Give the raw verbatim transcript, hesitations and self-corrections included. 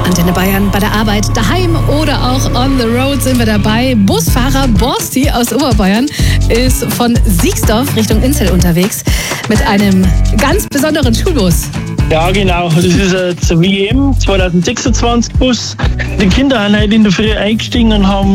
Antenne Bayern bei der Arbeit, daheim oder auch on the road sind wir dabei. Busfahrer Borsti aus Oberbayern ist von Siegsdorf Richtung Inzell unterwegs mit einem ganz besonderen Schulbus. Ja, genau. Das ist ein W M zwanzig sechsundzwanzig Bus. Die Kinder haben heute in der Früh eingestiegen und haben